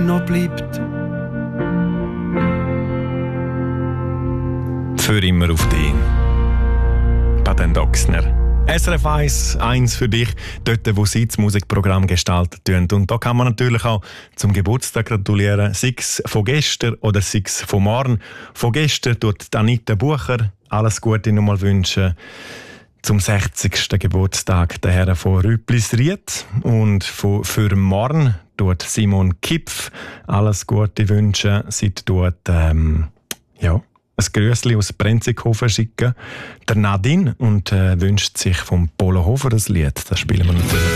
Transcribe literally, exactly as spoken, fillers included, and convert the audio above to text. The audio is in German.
noch bleibt. Für immer auf dich. Baden Doxner. S R F eins, eins für dich, dort, wo sie das Musikprogramm gestaltet tun. Und da kann man natürlich auch zum Geburtstag gratulieren, sei es von gestern oder sei es von morgen. Von gestern tut Anita Bucher alles Gute nochmal wünschen zum sechzigsten Geburtstag der Herren von Rüpplisried. Und von, für morgen tut Simon Kipf alles Gute wünschen. Sie tut, ähm, ja, ein Grüßli aus Brenzighofen schicken, der Nadine, und äh, wünscht sich vom Polo Hofer das Lied. Das spielen wir natürlich.